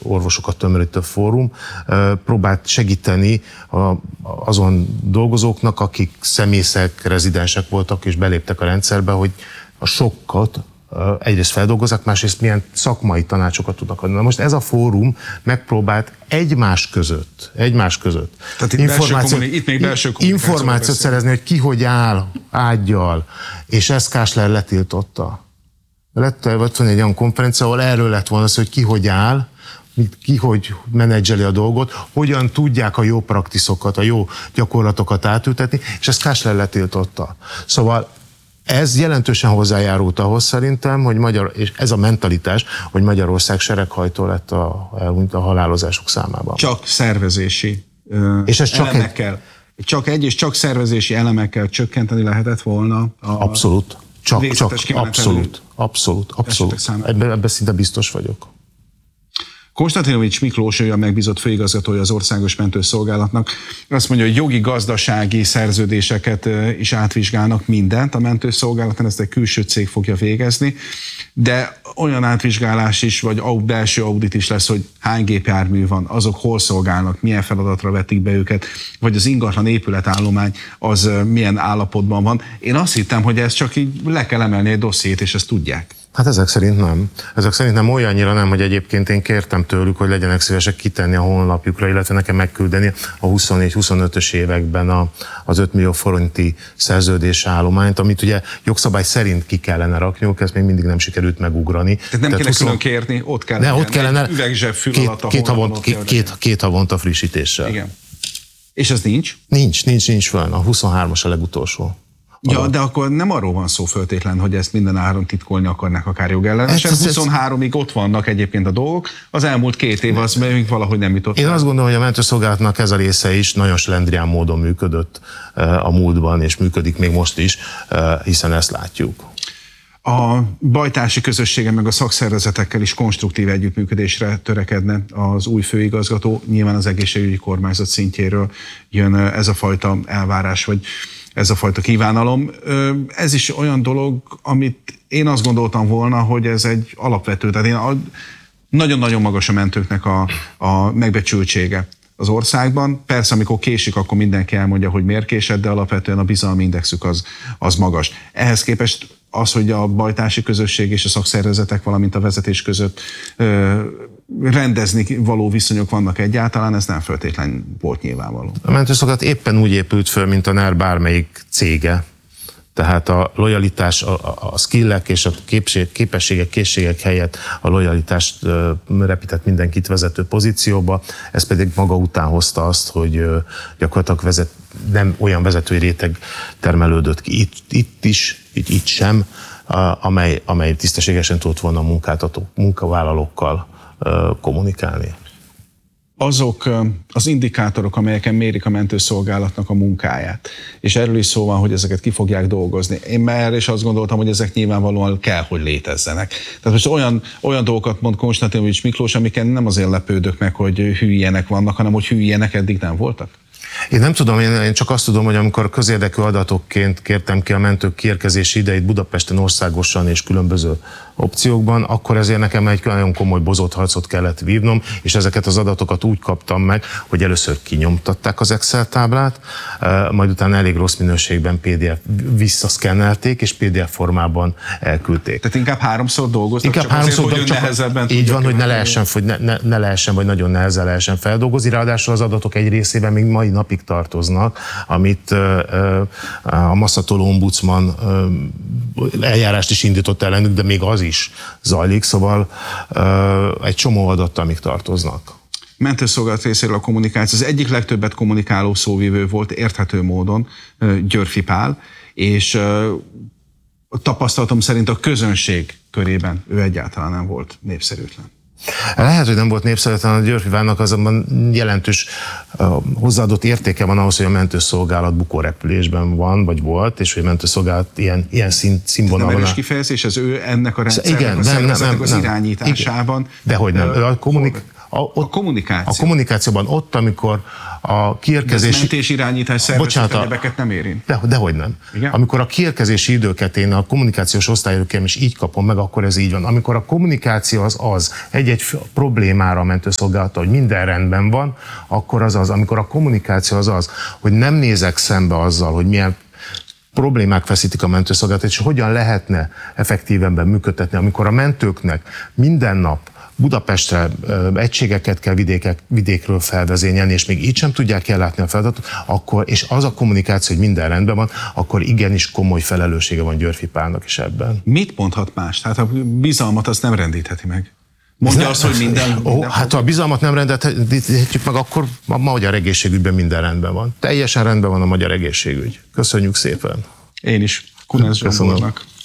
orvosokat tömörítő fórum próbált segíteni azon dolgozóknak, akik személyszek, rezidensek voltak és beléptek a rendszerbe, hogy a sokkat egyrészt feldolgozzák, másrészt milyen szakmai tanácsokat tudnak adni. Na most ez a fórum megpróbált egymás között információt szerezni, hogy ki hogy áll ággyal, és ezt Kásler letiltotta. Lett volna egy olyan konferencia, ahol erről lett volna szó, hogy ki hogy áll, ki hogy menedzseli a dolgot, hogyan tudják a jó praktiszokat, a jó gyakorlatokat átültetni, és ezt Kásler letiltotta. Szóval ez jelentősen hozzájárult ahhoz szerintem, hogy és ez a mentalitás, hogy Magyarország sereghajtó lett a halálozások számában. Csak szervezési és ez elemekkel. Csak szervezési elemekkel csökkenteni lehetett volna abszolút. Abszolút. Ebben szinte biztos vagyok. Konstantinovics Miklós, ő a megbízott főigazgatója az Országos Mentőszolgálatnak, azt mondja, hogy jogi, gazdasági szerződéseket is átvizsgálnak, mindent a mentőszolgálatban, ezt egy külső cég fogja végezni, de olyan átvizsgálás is, vagy belső audit is lesz, hogy hány gépjármű van, azok hol szolgálnak, milyen feladatra vetik be őket, vagy az ingatlan épületállomány az milyen állapotban van. Én azt hittem, hogy ez csak így le kell emelni egy dossziét, és ezt tudják. Hát ezek szerint nem. Ezek szerint nem, olyannyira nem, hogy egyébként én kértem tőlük, hogy legyenek szívesek kitenni a honlapjukra, illetve nekem megküldeni a 24-25-ös években az 5 millió forinti szerződésállományt, amit ugye jogszabály szerint ki kellene rakniuk, ezt még mindig nem sikerült megugrani. Tehát nem kellene külön kérni, ott kellene üvegzseb fül alatt a honlapon. Két havonta frissítéssel. Igen. És ez nincs? Nincs föl. A 23-as a legutolsó. Ja, de akkor nem arról van szó föltétlen, hogy ezt minden áron titkolni akarnak akár jogellenesen. 23-ig ott vannak egyébként a dolgok, az elmúlt 2 év az még valahogy nem jutott. Én azt gondolom, hogy a mentőszolgálatnak ez a része is nagyon slendrián módon működött a múltban, és működik még most is, hiszen ezt látjuk. A bajtársi közössége meg a szakszervezetekkel is konstruktív együttműködésre törekedne az új főigazgató. Nyilván az egészségügyi kormányzat szintjéről jön ez a fajta elvárás, vagy ez a fajta kívánalom. Ez is olyan dolog, amit én azt gondoltam volna, hogy ez egy alapvető, tehát nagyon-nagyon magas a mentőknek a megbecsültsége az országban. Persze, amikor késik, akkor mindenki elmondja, hogy miért késett, de alapvetően a bizalmi indexük az magas. Ehhez képest az, hogy a bajtársi közösség és a szakszervezetek, valamint a vezetés között rendezni való viszonyok vannak egyáltalán, ez nem feltétlenül volt nyilvánvaló. A mentőszolgálat éppen úgy épült föl, mint a NER bármelyik cége. Tehát a lojalitás, a skillek és a képességek, készségek helyett a lojalitást repített mindenkit vezető pozícióba. Ez pedig maga után hozta azt, hogy gyakorlatilag nem olyan vezetői réteg termelődött ki itt sem, amely tisztességesen tudott volna a munkavállalókkal kommunikálni. Azok az indikátorok, amelyeken mérik a mentőszolgálatnak a munkáját, és erről is szó van, hogy ezeket ki fogják dolgozni. Én már is azt gondoltam, hogy ezek nyilvánvalóan kell, hogy létezzenek. Tehát most olyan dolgokat mond Konstantinovics Miklós, amiken nem azért lepődök meg, hogy hülyenek vannak, hanem hogy hülyenek eddig nem voltak. Én nem tudom, én csak azt tudom, hogy amikor közérdekű adatokként kértem ki a mentők kiérkezési idejét Budapesten országosan és különböző opciókban, akkor ezért nekem egy nagyon komoly bozott harcot kellett vívnom, és ezeket az adatokat úgy kaptam meg, hogy először kinyomtatták az Excel táblát, majd utána elég rossz minőségben PDF visszaszkennelték, és PDF formában elküldték. Tehát inkább 3-szor dolgoztak, inkább csak azért, hogy nehezebben így van, hogy ne lehessen, vagy nagyon nehezen lehessen feldolgozni, ráadásul az adatok egy részében még mai napig tartoznak, amit a masszatoló ombudsman eljárást is indított ellenük, de még az is zajlik, szóval egy csomó adattal még tartoznak. Mentőszolgálat részéről a kommunikáció az egyik legtöbbet kommunikáló szóvivő volt érthető módon Györffy Pál, és a tapasztalatom szerint a közönség körében ő egyáltalán nem volt népszerűtlen. Lehet, hogy nem volt népszerűtlen, a Györffy Pálnak azonban jelentős hozzáadott értéke van ahhoz, hogy a mentőszolgálat bukórepülésben van, vagy volt, és hogy a mentőszolgálat ilyen színvonalon. Nem erős kifejezés, ez ő ennek a rendszernek, a szervezetnek az irányításában. Dehogy nem. A kommunikáció. A kommunikációban ott, amikor a kiérkezési... Ez mentés irányítás szervezet egyebeket nem érint. Dehogy nem. Igen? Amikor a kiérkezési időket én a kommunikációs osztályról kérem, és így kapom meg, akkor ez így van. Amikor a kommunikáció az egy problémára a mentőszolgálata, hogy minden rendben van, akkor az. Amikor a kommunikáció az, hogy nem nézek szembe azzal, hogy milyen problémák feszítik a mentőszolgálatot, és hogyan lehetne effektívebben működtetni, amikor a mentőknek minden nap Budapestre egységeket kell vidékről felvezényelni, és még így sem tudják ellátni a feladatot, akkor, és az a kommunikáció, hogy minden rendben van, akkor igenis komoly felelőssége van Györffy Pálnak is ebben. Mit mondhat más? Tehát a bizalmat azt nem rendítheti meg. Mondja azt, hogy minden... Hát ha a bizalmat nem rendíthetjük meg, akkor a magyar egészségügyben minden rendben van. Teljesen rendben van a magyar egészségügy. Köszönjük szépen. Én is. Kunesz Zsombornak.